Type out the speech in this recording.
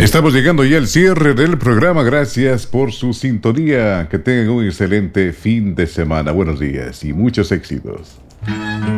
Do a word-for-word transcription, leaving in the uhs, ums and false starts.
Estamos llegando ya al cierre del programa. Gracias por su sintonía. Que tengan un excelente fin de semana. Buenos días y muchos éxitos.